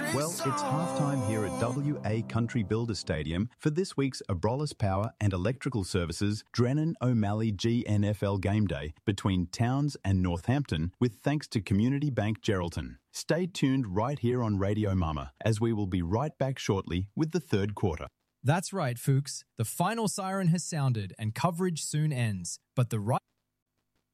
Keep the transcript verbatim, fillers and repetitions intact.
Well, it's halftime here at W A Country Builder Stadium for this week's Abrolhos Power and Electrical Services Drennan O'Malley G N F L Game Day between Towns and Northampton, with thanks to Community Bank Geraldton. Stay tuned right here on Radio Mama, as we will be right back shortly with the third quarter. That's right, Fuchs. The final siren has sounded and coverage soon ends, but the right